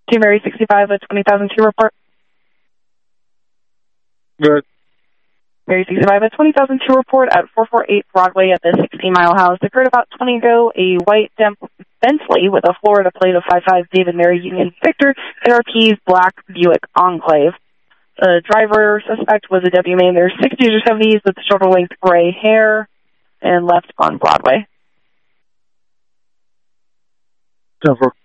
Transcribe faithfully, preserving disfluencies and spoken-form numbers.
Team Mary sixty-five, a twenty thousand two report. Good. Mary sixty-five, a twenty thousand two report at four forty-eight Broadway at the sixteen mile house. Occurred about twenty ago. A white Dem- Bentley with a Florida plate of five five David Mary Union Victor N R P's black Buick Enclave. The driver suspect was a W man in their sixties or seventies with shoulder length gray hair and left on Broadway. ten four.